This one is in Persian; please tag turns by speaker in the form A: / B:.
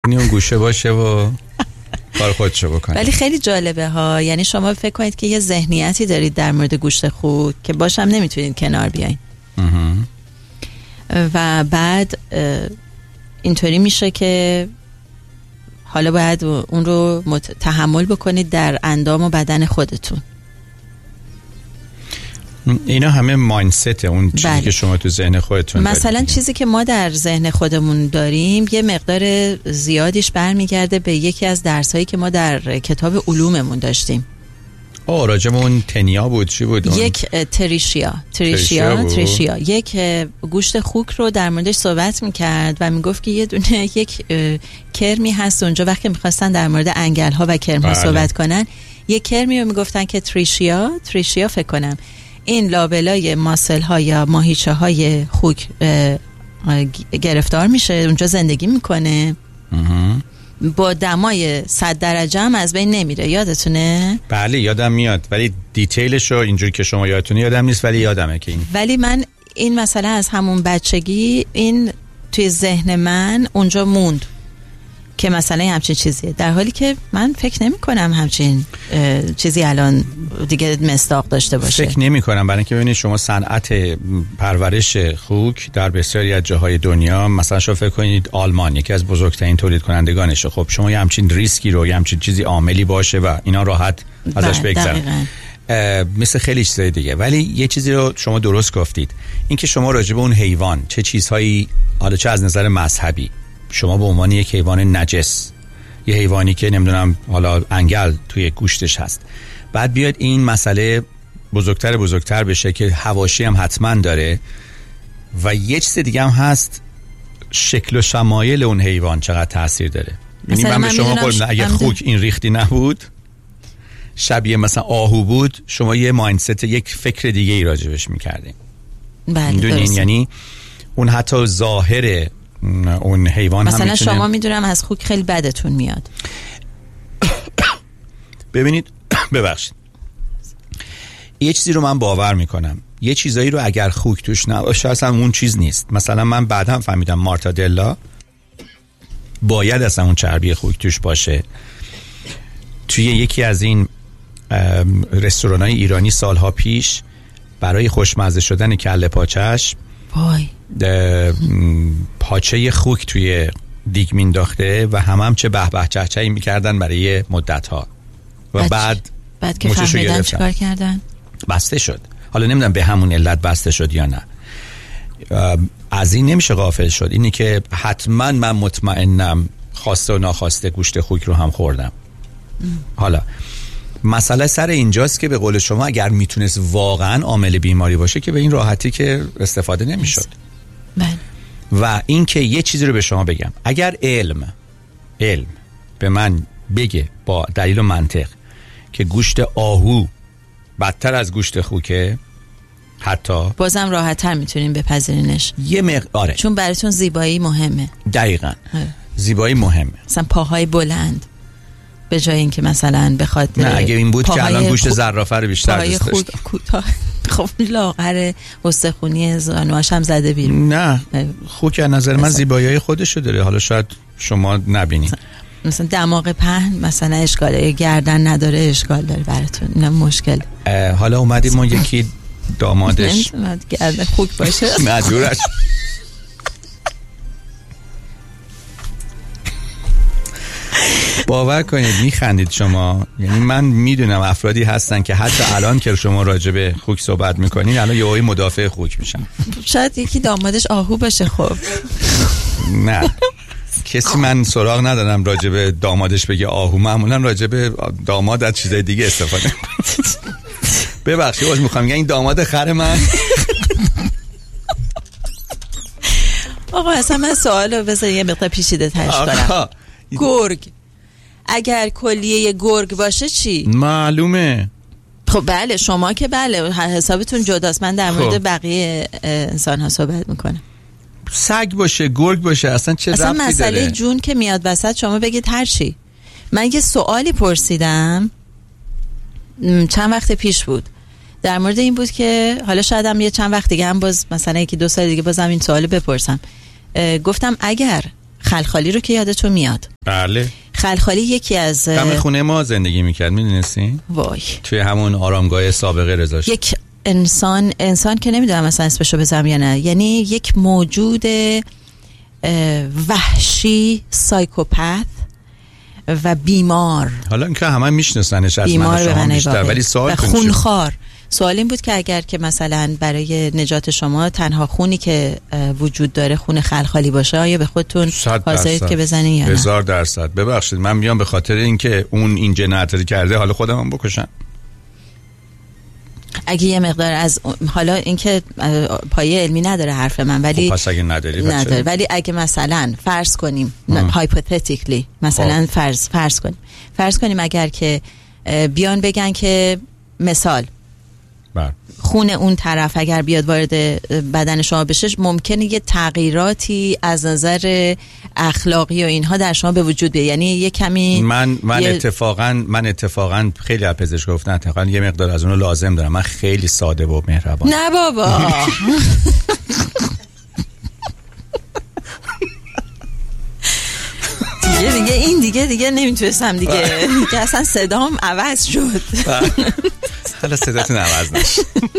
A: میتونی اون گوشه باشه و کار خودشو بکنه.
B: ولی خیلی جالبه ها، یعنی شما فکر کنید که یه ذهنیتی دارید در مورد گوشت خوک که باشم نمیتونید کنار بیاین و بعد اینطوری میشه که حالا باید اون رو تحمل بکنید در اندام و بدن خودتون.
A: اینا همه مایندست اون چیزی که شما تو ذهن خودتون دارید.
B: مثلا چیزی که ما در ذهن خودمون داریم یه مقدار زیادیش برمیگرده به یکی از درسایی که ما در کتاب علوممون داشتیم.
A: راجب اون تنیا بود، چی بود؟
B: یک تریشیا یک گوشت خوک رو در موردش صحبت میکرد و میگفت که یه دونه یک کرمی هست اونجا وقتی میخواستن در مورد انگل ها و کرم ها صحبت کنن، یک کرمی رو میگفتن که تریشیا فکر کنم این لابلای ماسل ها یا ماهیچه های خوک گرفتار میشه، اونجا زندگی میکنه، با دمای 100 درجه هم از بین نمیره. یادتونه؟
A: بله یادم میاد، ولی دیتیلش رو اینجوری که شما یادتونه یادم نیست، ولی یادمه که این.
B: ولی من این مسئله از همون بچگی این توی ذهن من اونجا موند که مثلا همچین چیزیه، در حالی که من فکر نمی کنم همچین چیزی الان دیگه مصداق داشته باشه.
A: فکر نمی کنم، برای اینکه ببینید شما صنعت پرورش خوک در بسیاری از جاهای دنیا، مثلا شما فکر کنید آلمان یکی از بزرگترین تولید کنندگانشه، خب شما یه همچین ریسکی رو، یه همچین چیزی عاملی باشه و اینا راحت ازش بگذرن، مثل خیلی چیزای دیگه. ولی یه چیزی رو شما درست گفتید، این که شما راجع به اون حیوان چه چیزهایی، حالا چه از نظر مذهبی شما به عنوان یک حیوان نجس، یه حیوانی که نمیدونم حالا انگل توی گوشتش هست، بعد بیاد این مسئله بزرگتر بشه که حواشی هم حتما داره. و یه چیز دیگه هم هست، شکل و شمایل اون حیوان چقدر تاثیر داره. یعنی من به شما قول اگه خوک این ریختی نبود، شبیه مثلا آهو بود، شما یه مایندست، یک فکر دیگه ای راجبش میکردیم.
B: بله،
A: یعنی اون حتی ظاهر اون حیوان
B: مثلا
A: هم
B: شما میدونم از خوک خیلی بدتون میاد.
A: ببینید ببخشید، یه چیزی رو من باور میکنم، یه چیزایی رو اگر خوک توش نباشه اصلا اون چیز نیست. مثلا من بعداً فهمیدم مارتادلا باید اصلا اون چربی خوک توش باشه. توی یکی از این رستوران‌های ایرانی سالها پیش برای خوشمزه شدن کله پاچش پاچه خوک توی دیگ مینداخته و هم چه به به چهچهی میکردن برای مدت‌ها و بعد
B: که فهمیدن چیکار کردن؟
A: بسته شد. حالا نمیدونم به همون علت بسته شد یا نه. از این نمیشه غافل شد، اینی که حتما من مطمئنم خواسته و ناخواسته گوشت خوک رو هم خوردم. حالا مسئله سر اینجاست که به قول شما اگر میتونست واقعا عامل بیماری باشه که به این راحتی که استفاده نمیشد. و این که یه چیزی رو به شما بگم، اگر علم به من بگه با دلیل و منطق که گوشت آهو بدتر از گوشت خوکه، حتی
B: بازم راحت تر میتونیم بپذیرینش
A: آره.
B: چون براتون زیبایی مهمه.
A: دقیقاً زیبایی مهمه،
B: مثلا پاهای بلند به جای اینکه مثلا بخواد.
A: نه اگه این بود که الان گوشت زرافه رو بیشتر دوست داشتم.
B: خب لاغر استخونی زانواش هم زده بیرون.
A: نه خوک از نظر من زیبایی‌های خودشو داره، حالا شاید شما نبینید.
B: مثلا دماغ پهن مثلا اشکاله، گردن نداره اشکال داره براتون، اینم مشکل.
A: حالا اومدیم ما یکی دامادش
B: نمیتونم گردن خوک باشه
A: مجبورش. باور کنید میخندید شما، یعنی من میدونم افرادی هستن که حتی الان که شما راجع به خوک صحبت میکنین الان یهویی مدافع خوک میشن.
B: شاید یکی دامادش آهو باشه. خب
A: نه کسی من سراغ ندارم راجع به دامادش بگه آهو، معمولا راجع به داماد از چیزای دیگه استفاده ببخشید باز میخوام این داماد خر من.
B: آقا اصلا من سوالو بذار یه مقدار پیچیده ترش کنم. گرگ اگر کلیه گرگ باشه چی؟
A: معلومه.
B: خب بله شما که بله حسابتون جداست، من در مورد بقیه انسان ها صحبت میکنم.
A: سگ باشه گرگ باشه اصلا چه ربطی داره؟ اصلا
B: مسئله جون که میاد وسط شما بگید هر چی. من یه سوالی پرسیدم چند وقت پیش بود در مورد این بود که حالا شاید هم یه چند وقت دیگه هم باز مثلا یکی 2 سال دیگه بازم این سوالو بپرسم. گفتم اگر خلخالی رو که یادتون میاد.
A: بله.
B: خلخالی یکی از
A: دم خونه ما زندگی میکرد، میدونستی؟
B: وای.
A: توی همون آرامگاه سابقه رضا.
B: یک انسان که نمیدونم مثلا اسمشو بذارم یا نه، یعنی یک موجود وحشی، سایکوپت و بیمار.
A: حالا اینکه همه میشناسنش از
B: بیمار
A: من شما بیشتر، ولی
B: و خونخوار. سوال این بود که اگر که مثلا برای نجات شما تنها خونی که وجود داره خون خلخالی باشه، آیا به خودتون حاضرید که بزنین یا نه؟
A: 1000%. ببخشید من میام به خاطر اینکه اون این جنایت رو کرده، حالا خودم بکشم.
B: اگه یه مقدار از حالا اینکه پایه علمی نداره حرف من، ولی
A: خب پس اگه نداری
B: ولی اگه مثلا فرض کنیم هایپوتتیکلی مثلا فرض کنیم اگر که بیان بگن که مثال خون اون طرف اگر بیاد وارد بدن شما بشه، ممکنه یه تغییراتی از نظر اخلاقی و اینها در شما به وجود بیاد. یعنی یه کمی
A: من اتفاقا خیلی از پزشک گفتن اتفاقا یه مقدار از اونو لازم دارم. من خیلی ساده و مهربان.
B: نه بابا. دیگه نمیتونستم دیگه اصلا صدام عوض شد.
A: حالا صداتون عوض نشه.